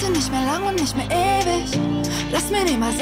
Heute nicht mehr lang und nicht mehr ewig. Lass mir niemals